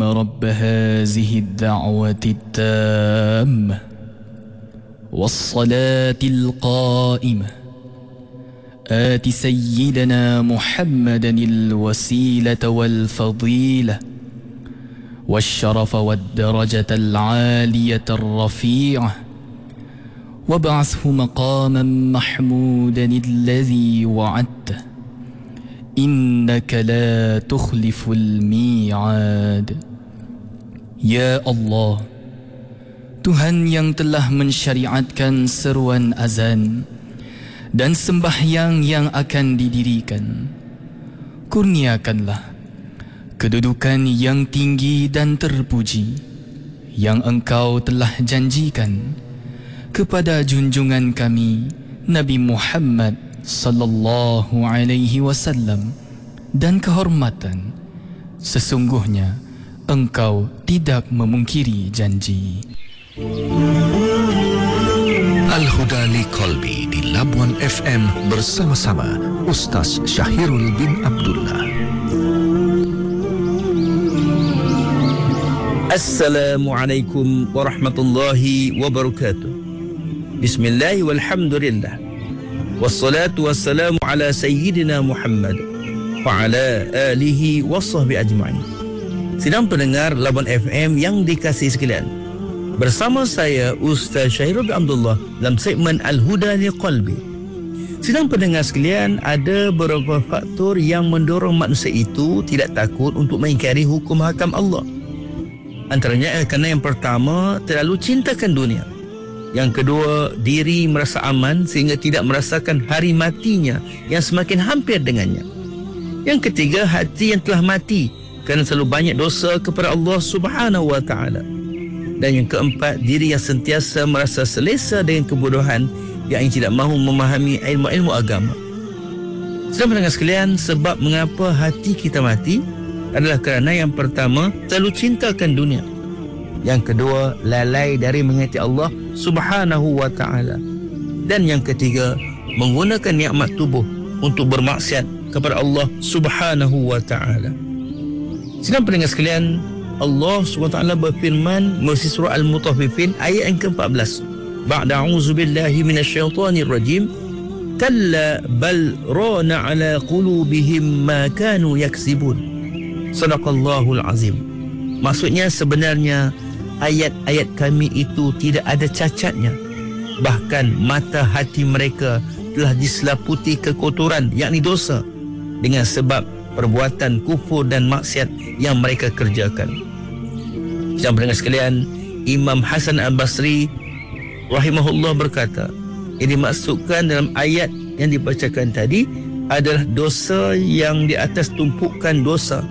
اللهم رب هذه الدعوة التامة والصلاة القائمة آت سيدنا محمدا الوسيلة والفضيلة والشرف والدرجة العالية الرفيعة وابعثه مقاما محمودا الذي وعدته إنك لا تخلف الميعاد. Ya Allah, Tuhan yang telah mensyariatkan seruan azan dan sembahyang yang akan didirikan, kurniakanlah kedudukan yang tinggi dan terpuji yang Engkau telah janjikan kepada junjungan kami Nabi Muhammad sallallahu alaihi wasallam, dan kehormatan sesungguhnya Engkau tidak memungkiri janji. Al-Huda li Qalbi di Labuan FM bersama-sama Ustaz Syahirul bin Abdullah. Assalamualaikum warahmatullahi wabarakatuh. Bismillah walhamdulillah. Wassalatu wassalamu ala sayyidina Muhammad wa ala alihi wa sahbihi ajma'in. Sidang pendengar Labuan FM yang dikasihi sekalian, bersama saya Ustaz Syahirul bin Abdullah dalam segmen Al-Huda li Qalbi. Sidang pendengar sekalian, ada beberapa faktor yang mendorong manusia itu tidak takut untuk mengingkari hukum hakam Allah. Antaranya kerana yang pertama, terlalu cintakan dunia. Yang kedua, diri merasa aman sehingga tidak merasakan hari matinya yang semakin hampir dengannya. Yang ketiga, hati yang telah mati kerana selalu banyak dosa kepada Allah Subhanahu wa taala. Dan yang keempat, diri yang sentiasa merasa selesa dengan kebodohan yang tidak mahu memahami ilmu-ilmu agama. Sedang pendengar sekalian, sebab mengapa hati kita mati adalah kerana yang pertama, terlalu cintakan dunia. Yang kedua, lalai dari mengingati Allah Subhanahu wa taala. Dan yang ketiga, menggunakan nikmat tubuh untuk bermaksiat kepada Allah Subhanahu wa taala. Sidang pendengar sekalian, Allah SWT berfirman melalui surah Al-Mutaffifin ayat yang ke-14. Ba'da a'udzubillahi minasyaitonir rajim. Kalla bal rana ala qulubihim ma kanu yaksibun. Sadaqallahul azim. Maksudnya sebenarnya ayat-ayat kami itu tidak ada cacatnya. Bahkan mata hati mereka telah diselaputi kekotoran, yakni dosa, dengan sebab perbuatan kufur dan maksiat yang mereka kerjakan. Sedang pendengar sekalian, Imam Hasan Al-Basri rahimahullah berkata, yang dimaksudkan dalam ayat yang dibacakan tadi adalah dosa yang di atas tumpukan dosa,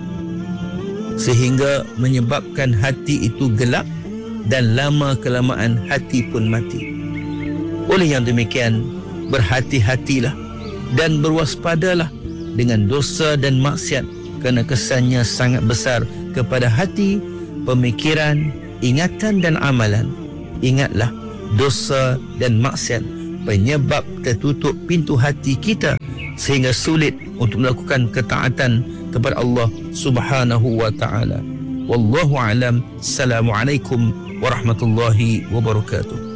sehingga menyebabkan hati itu gelap dan lama-kelamaan hati pun mati. Oleh yang demikian, berhati-hatilah dan berwaspadalah dengan dosa dan maksiat kerana kesannya sangat besar kepada hati, pemikiran, ingatan dan amalan. Ingatlah, dosa dan maksiat penyebab tertutup pintu hati kita sehingga sulit untuk melakukan ketaatan kepada Allah Subhanahu wa taala. Wallahu a'lam. Assalamualaikum warahmatullahi wabarakatuh.